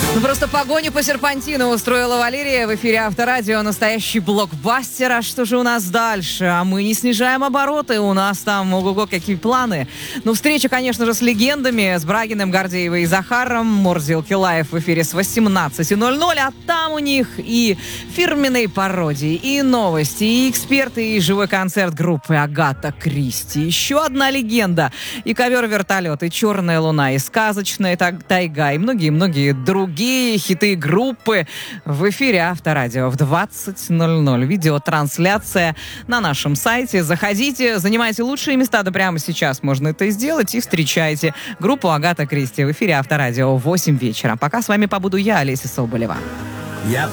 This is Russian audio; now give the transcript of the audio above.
Ну, просто погоню по серпантину устроила Валерия в эфире Авторадио. Настоящий блокбастер. А что же у нас дальше? А мы не снижаем обороты. У нас там, ого-го, какие планы. Ну, встреча, конечно же, с легендами. С Брагиным, Гордеевой и Захаром. Мурзил Килаев в эфире с 18:00. А там у них и фирменные пародии, и новости, и эксперты, и живой концерт группы Агата Кристи. Еще одна легенда. И ковер-вертолет, и черная луна, и сказочная тайга, и многие-многие другие хиты группы в эфире Авторадио в 20:00. Видеотрансляция на нашем сайте. Заходите, занимайте лучшие места, да прямо сейчас можно это сделать, и встречайте группу Агата Кристи в эфире Авторадио в 8 вечера. Пока с вами побуду я, Олеся Соболева.